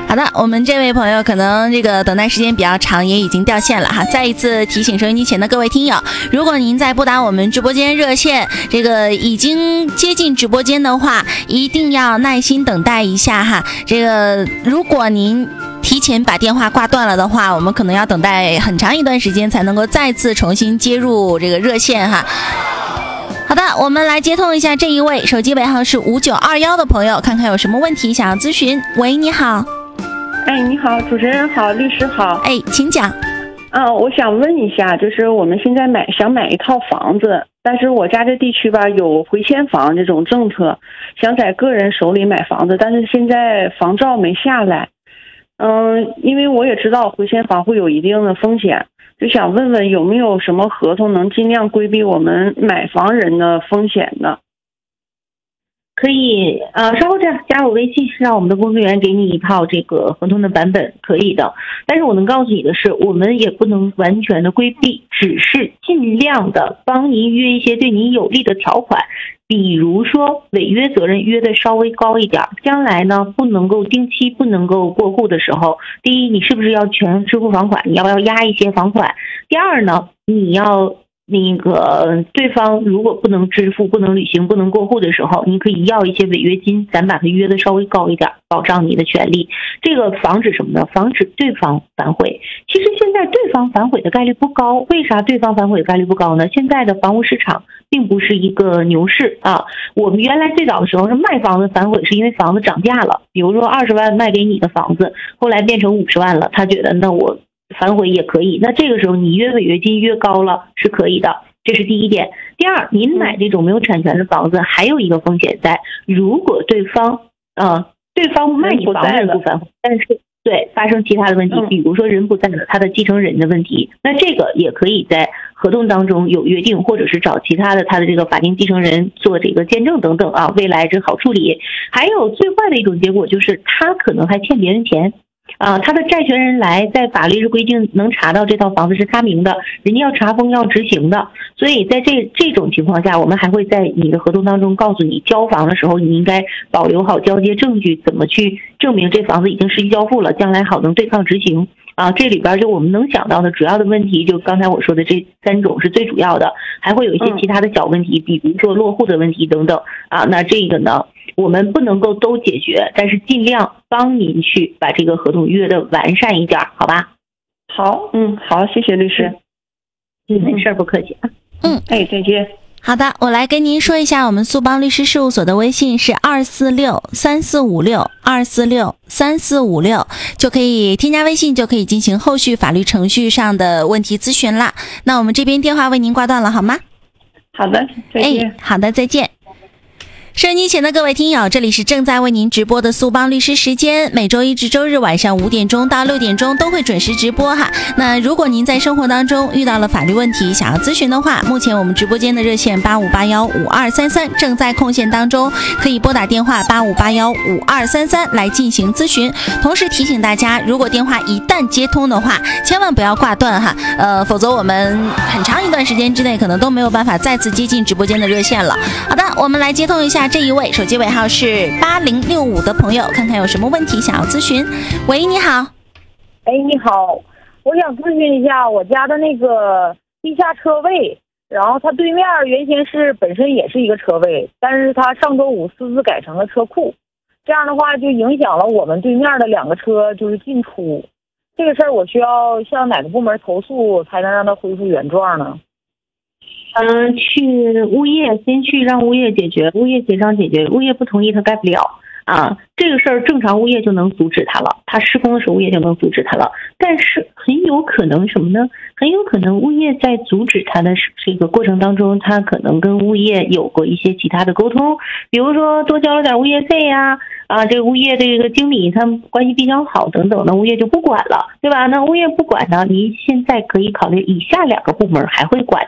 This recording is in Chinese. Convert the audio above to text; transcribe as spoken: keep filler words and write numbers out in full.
好的，我们这位朋友可能这个等待时间比较长，也已经掉线了哈。再一次提醒收音机前的各位听友，如果您在拨打我们直播间热线，这个已经接近直播间的话，一定要耐心等待一下哈。这个如果您提前把电话挂断了的话，我们可能要等待很长一段时间才能够再次重新接入这个热线哈。好的，我们来接通一下这一位手机尾号是五九二一的朋友，看看有什么问题想要咨询。喂，你好。 哎，你好，主持人好，律师好。 哎，请讲。 啊，我想问一下，就是我们现在买想买一套房子，但是我家这地区吧有回迁房这种政策，想在个人手里买房子，但是现在房照没下来。嗯，因为我也知道回迁房会有一定的风险，就想问问有没有什么合同能尽量规避我们买房人的风险呢？ 可以，呃，稍后这样加我微信，让我们的工作人员给你一套这个合同的版本，可以的。但是我能告诉你的是，我们也不能完全的规避，只是尽量的帮您约一些对您有利的条款，比如说违约责任约的稍微高一点，将来呢不能够定期不能够过户的时候，第一，你是不是要全支付房款？你要不要压一些房款？第二呢，你要。那个对方如果不能支付、不能履行、不能过户的时候，你可以要一些违约金，咱把它约的稍微高一点，保障你的权利。这个防止什么呢？防止对方反悔。其实现在对方反悔的概率不高，为啥对方反悔的概率不高呢？现在的房屋市场并不是一个牛市啊。我们原来最早的时候是卖房子反悔，是因为房子涨价了，比如说二十万卖给你的房子，后来变成五十万了，他觉得那我反悔也可以，那这个时候你约违约金约高了是可以的，这是第一点。第二，您买这种没有产权的房子还有一个风险在，如果对方呃对方卖你房子不反悔，但是对发生其他的问题，比如说人不在了，他的继承人的问题，那这个也可以在合同当中有约定，或者是找其他的他的这个法定继承人做这个见证等等啊，未来这好处理。还有最坏的一种结果就是他可能还欠别人钱。啊，他的债权人来，在法律是规定能查到这套房子是他名的，人家要查封要执行的，所以在这这种情况下，我们还会在你的合同当中告诉你，交房的时候你应该保留好交接证据，怎么去证明这房子已经实际交付了，将来好能对抗执行。啊，这里边就我们能想到的主要的问题，就刚才我说的这三种是最主要的，还会有一些其他的小问题，比如说落户的问题等等啊。那这个呢，我们不能够都解决，但是尽量帮您去把这个合同约的完善一点，好吧？ 好，嗯，好，谢谢律师。 嗯，没事，不客气啊。 嗯， 哎，再见。 好的，我来跟您说一下，我们苏邦律师事务所的微信是二四六三四五六二四六三四五六，就可以添加微信，就可以进行后续法律程序上的问题咨询啦。那我们这边电话为您挂断了，好吗？ 好的，再见。 哎，好的，再见。收音机前的各位听友，这里是正在为您直播的苏邦律师时间，每周一至周日晚上五点钟到六点钟都会准时直播哈。那如果您在生活当中遇到了法律问题想要咨询的话，目前我们直播间的热线八五八幺五二三三正在空线当中，可以拨打电话八五八幺五二三三来进行咨询。同时提醒大家，如果电话一旦接通的话，千万不要挂断哈，呃，否则我们很长一段时间之内可能都没有办法再次接进直播间的热线了。好的，我们来接通一下这一位手机尾号是八零六五的朋友，看看有什么问题想要咨询。喂，你好。 哎，你好，我想咨询一下我家的那个地下车位，然后它对面原先是本身也是一个车位，但是它上周五私自改成了车库，这样的话就影响了我们对面的两个车就是进出。这个事儿我需要向哪个部门投诉才能让它恢复原状呢？ 嗯，去物业，先去让物业解决，物业协商解决，物业不同意他盖不了啊。这个事儿正常物业就能阻止他了，他施工的时候物业就能阻止他了。但是很有可能什么呢？很有可能物业在阻止他的这个过程当中，他可能跟物业有过一些其他的沟通，比如说多交了点物业费呀、啊，啊，这个物业这个经理他们关系比较好等等的，物业就不管了，对吧？那物业不管呢，您现在可以考虑以下两个部门还会管